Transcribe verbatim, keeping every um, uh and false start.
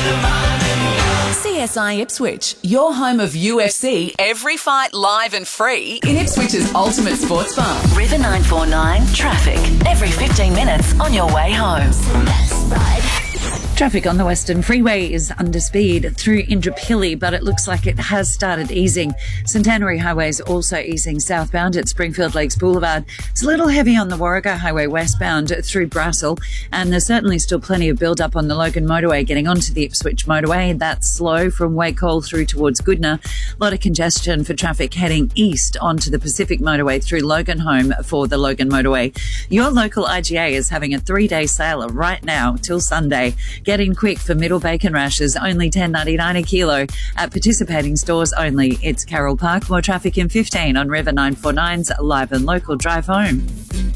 C S I Ipswich, your home of U F C, every fight live and free in Ipswich's ultimate sports bar. River nine four nine traffic every fifteen minutes on your way home. Traffic on the Western Freeway is under speed through Indooroopilly, but it looks like it has started easing. Centenary Highway is also easing southbound at Springfield Lakes Boulevard. It's a little heavy on the Warrego Highway westbound through Brassel, and there's certainly still plenty of build-up on the Logan Motorway getting onto the Ipswich Motorway. That's slow from Wacol through towards Goodna. A lot of congestion for traffic heading east onto the Pacific Motorway through Logan Home for the Logan Motorway. Your local I G A is having a three-day sale right now till Sunday. Get in quick for middle bacon rashers, only ten ninety-nine a kilo at participating stores only. It's Carroll Park. More traffic in fifteen on River nine four nine's Live and Local Drive Home.